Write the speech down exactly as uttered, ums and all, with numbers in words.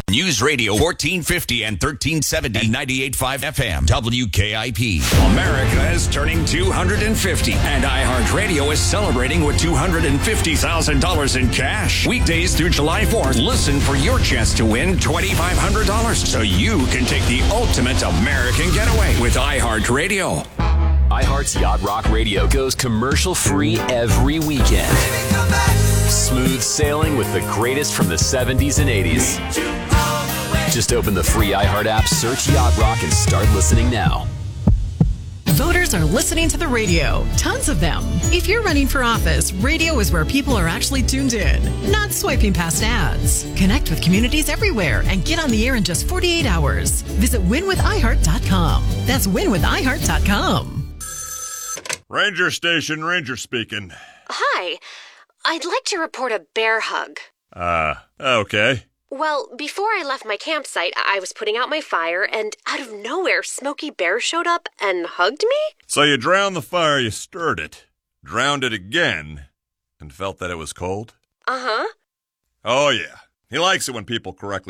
News Radio fourteen fifty and thirteen seventy and ninety-eight point five F M. W K I P. America is turning two hundred fifty, and iHeartRadio is celebrating with two hundred fifty thousand dollars in cash. Weekdays through July fourth, listen for your chance to win two thousand five hundred dollars so you can take the ultimate American getaway with iHeartRadio. iHeart's Yacht Rock Radio goes commercial-free every weekend. Smooth sailing with the greatest from the seventies and eighties. Just open the free iHeart app, search Yacht Rock, and start listening now. Voters are listening to the radio. Tons of them. If you're running for office, radio is where people are actually tuned in, not swiping past ads. Connect with communities everywhere and get on the air in just forty-eight hours. Visit win with i heart dot com. That's win with i heart dot com. Ranger Station, Ranger speaking. Hi. I'd like to report a bear hug. Uh, okay. Well, before I left my campsite, I was putting out my fire, and out of nowhere, Smokey Bear showed up and hugged me? So you drowned the fire, you stirred it, drowned it again, and felt that it was cold? Uh-huh. Oh, yeah. He likes it when people correctly